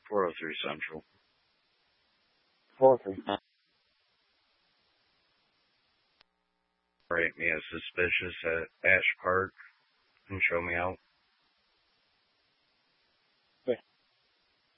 403 Central. 403. Rate me as suspicious at Ash Park and show me out.